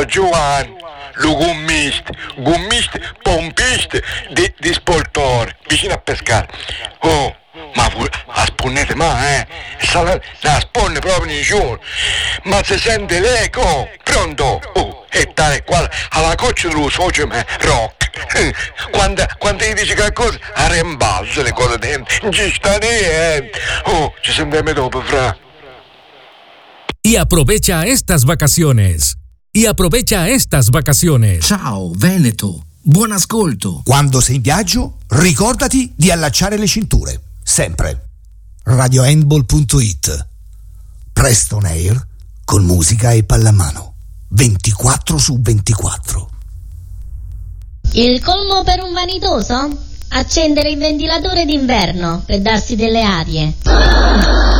So Giovanni, lo gommista, pompista di sportore, vicino a pescare. Oh, ma la sponnete mai, la sponne proprio in giù, ma si sente l'eco, pronto? Oh, e tale quale, alla coccia dello socio me, rock. Quando gli dici qualcosa, a rimbalzo le cose dentro, non ci sta niente. Oh, ci sentiamo dopo, fra. Y aprovecha estas vacaciones. Ciao Veneto, buon ascolto. Quando sei in viaggio, ricordati di allacciare le cinture. Sempre. RadioHandball.it. Preston Air con musica e pallamano. 24/24. Il colmo per un vanitoso? Accendere il ventilatore d'inverno per darsi delle arie.